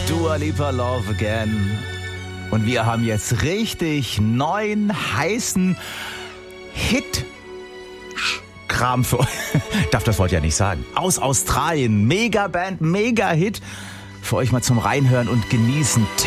Dua Lipa, Love Again. Und wir haben jetzt richtig neuen, heißen Hit-Kram für euch. Darf das Wort ja nicht sagen. Aus Australien. Megaband, Mega-Hit. Für euch mal zum Reinhören und Genießen.